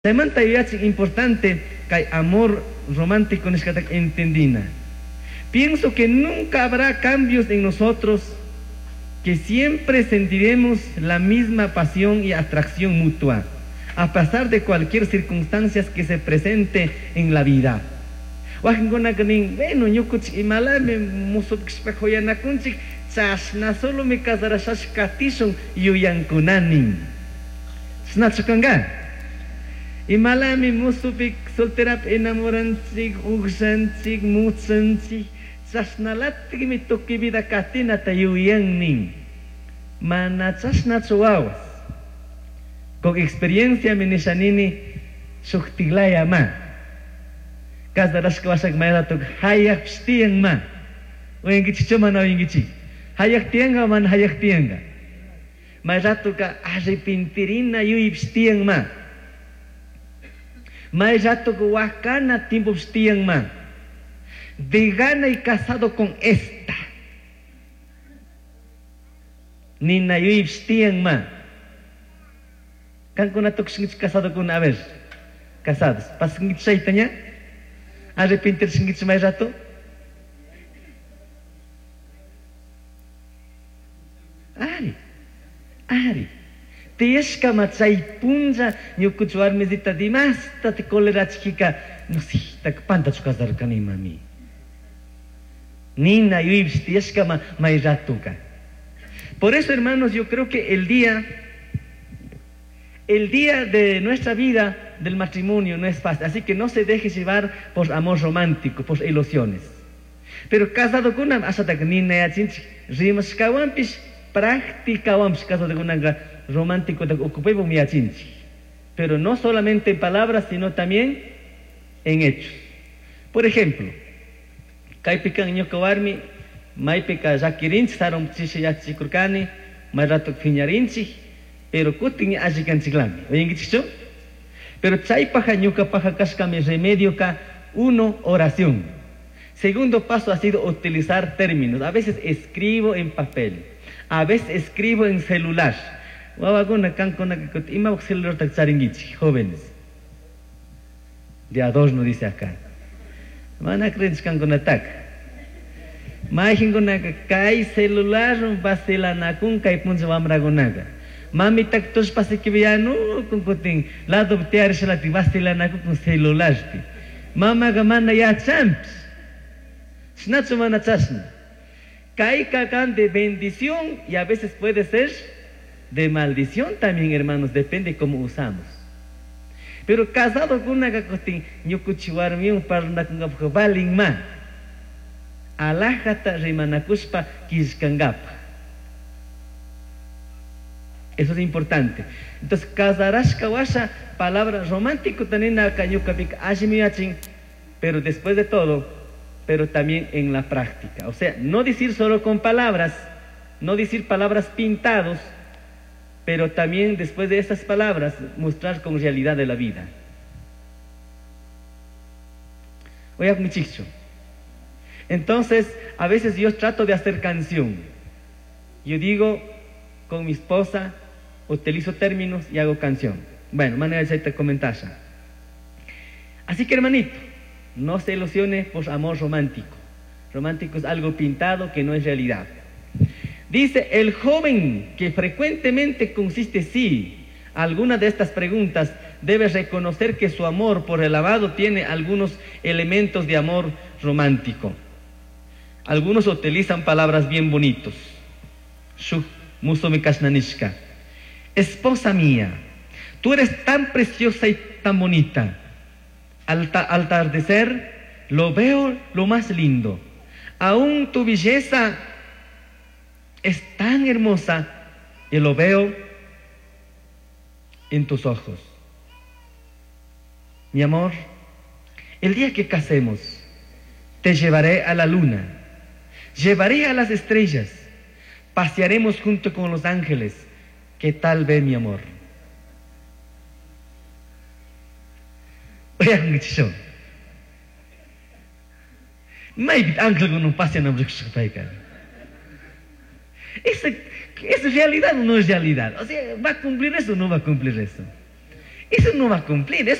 Semanta es importante que hay amor romántico en esta entendina. Pienso que nunca habrá cambios en nosotros, que siempre sentiremos la misma pasión y atracción mutua, a pesar de cualquier circunstancia que se presente en la vida. Bueno, yo imalame musopxpejoyanakunchik chashna solo me casarashash katishon yuyankunanin. Snachukanga. Imalami musupik solterap enamoranchik, uxanchik, muchanchik, chashnalatik mi toki vida katina tayuyannin. Mana chasnachuawas. Con experiencia menishanini suktiglaya ma. Kasdaras kawasak mayratuk hayak pstiyang ma. Oyengichi choma na oyengichi. Hayak tianga man hayak tianga. Mayratuka arrepintirina yui pstiyang ma. Mayratuka wakana tiempo pstiyang ma. De gana y casado con esta. Nina yui pstiyang ma. Kan kuna toksingich casado con a ver. Casados. Pasingich shaitanya. Arrepentirse ngit mais rato? Ari. Tieska macai punja nyukuchuar mezita dimas tate kolera chikika nosi tak panta chukazar kani mami. Nina yuibs tieska mais ratuka. Por eso, hermanos, yo creo que el día de nuestra vida del matrimonio no es fácil, así que no se deje llevar por amor romántico, por ilusiones. Pero casado con una rimas kawampis práctica wampis casado con una romántico de ocupebo miachinchi. Pero no solamente en palabras, sino también en hechos. Por ejemplo, kaipikan ñokawarmi maipika yakirinchi saron chishi yachikurkani mayrato fiñarinchi. Pero kutin ajikan chiglami. Oyen gichicho. Pero chaypaja ñuka paja kashkami remedio ka. Uno, oración. Segundo paso ha sido utilizar términos. A veces escribo en papel. A veces escribo en celular. Wawaguna kankona que ima celular takcharingichi, jóvenes. De adorno dice acá. Van a creer kankona tak. Maijingona kai celular baselanakun kai punja wamragonaga. Mami tak tos pasikibiano kung kuting lado btiar sila tibastila na kung celular ti. Mama gamana ya champs. Snatsu mana chasna. Kai kakan de bendición y a veces puede ser de maldición también, hermanos, depende cómo usamos. Pero casado con una kakuting nyukuchiwar mi un parna kung baling ma. Alajata rimanakuspa kiskangapa. Eso es importante. Entonces, casarás kawasha, palabra romántico también akanyukapik ashimiachin, pero después de todo, pero también en la práctica. O sea, no decir solo con palabras, no decir palabras pintados, pero también después de esas palabras mostrar con realidad de la vida. Oye, mi chicho. Entonces, a veces yo trato de hacer canción. Yo digo con mi esposa, utilizo términos y hago canción. Bueno, manera de te comentar. Así que, hermanito, no se ilusione por amor romántico. Romántico es algo pintado que no es realidad. Dice, el joven que frecuentemente consiste sí alguna de estas preguntas debe reconocer que su amor por el amado tiene algunos elementos de amor romántico. Algunos utilizan palabras bien bonitos. Shuk musomikasnanishka. Esposa mía, tú eres tan preciosa y tan bonita. Al atardecer lo veo lo más lindo. Aún tu belleza es tan hermosa y lo veo en tus ojos. Mi amor, el día que casemos, te llevaré a la luna, llevaré a las estrellas, pasearemos junto con los ángeles. ¿Qué tal ve mi amor? Oye, muchacho. Maybe ángel con un pase no ¿Es realidad o no es realidad? O sea, ¿va a cumplir eso o no va a cumplir eso? Eso no va a cumplir.